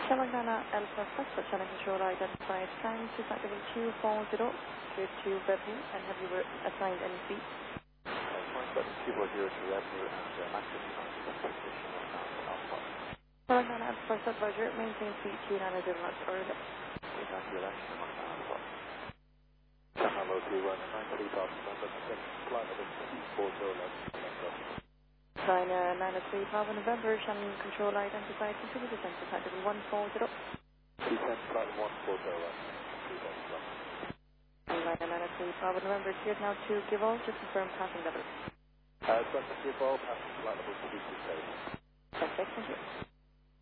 Telangana Alpha Foxtrot channel control identified time to site level 240, cleared to Beverly, and have you assigned any seats? Point 240 to Revenue and access position Alpha. Telangana Alpha Foxtrot Roger, maintain seat 290 knots or less. Without the election Alpha. Hello, 219, November, flight level 240 left. Line 903 Bravo November, channel control identified, continue descent to site level 140. 210, flight 140 left. And line 903 Bravo November, cleared now to give all, just confirm passing level. Give all, passing flight level 227. Perfect, thank you.